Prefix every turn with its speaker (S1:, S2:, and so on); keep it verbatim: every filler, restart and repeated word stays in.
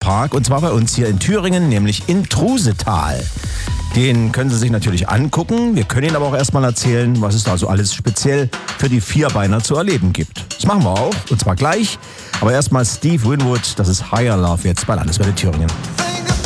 S1: Park und zwar bei uns hier in Thüringen, nämlich in Trusetal. Den können Sie sich natürlich angucken. Wir können Ihnen aber auch erstmal erzählen, was es da so alles speziell für die Vierbeiner zu erleben gibt. Das machen wir auch, und zwar gleich. Aber erstmal Steve Winwood, das ist Higher Love jetzt bei Landeswelle Thüringen.